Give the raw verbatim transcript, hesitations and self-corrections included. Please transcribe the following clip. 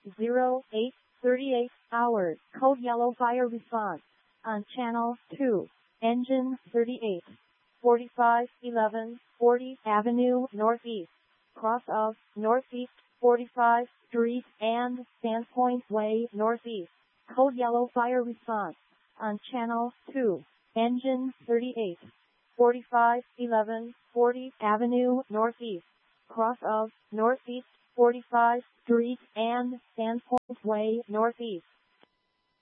zero eight thirty-eight hours. Code yellow fire response on channel two. Engine thirty-eight. forty-five eleven fortieth Avenue Northeast. Cross of Northeast forty-fifth Street and Sandpoint Way Northeast. Code yellow fire response on channel two. Engine thirty-eight. forty-five eleven fortieth Avenue Northeast. Cross of Northeast forty-fifth Street and Sandpoint Way Northeast.